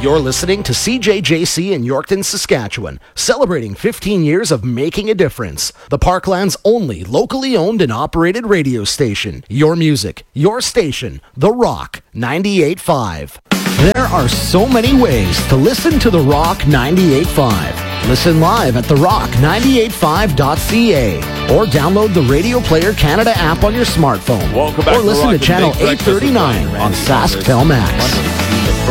You're listening to CJJC in Yorkton, Saskatchewan, celebrating 15 years of making a difference. The Parkland's only locally owned and operated radio station. Your music, your station, The Rock 98.5. There are so many ways to listen to The Rock 98.5. Listen live at therock985.ca or download the Radio Player Canada app on your smartphone. Welcome back or listen to channel Big Breakfast 839 on SaskTel Max.